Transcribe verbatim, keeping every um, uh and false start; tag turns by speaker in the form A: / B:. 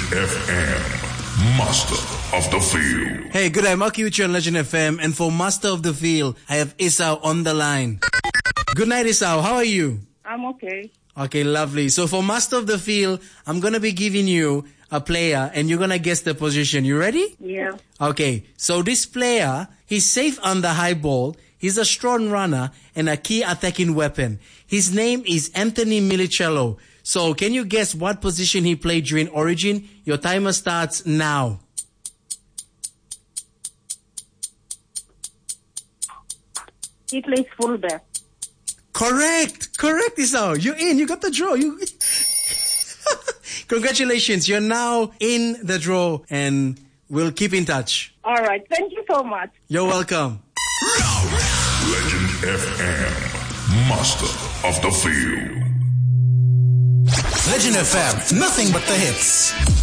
A: F M, Master of the Field.
B: Hey, good day, Maki with you on Legend F M, and for Master of the Field, I have Isao on the line. Good night, Isao. How are you?
C: I'm okay.
B: Okay, lovely. So for Master of the Field, I'm going to be giving you a player, and you're going to guess the position. You ready?
C: Yeah.
B: Okay, so this player, he's safe on the high ball. He's a strong runner and a key attacking weapon. His name is Anthony Milicello. So can you guess what position he played during Origin? Your timer starts now.
C: He plays fullback.
B: Correct. Correct, Isao. You're in. You got the draw. You. Congratulations. You're now in the draw, and we'll keep in touch.
C: All right. Thank you so much.
B: You're welcome.
A: Legend F M, Master of the Field.
D: Legend F M, nothing but the hits.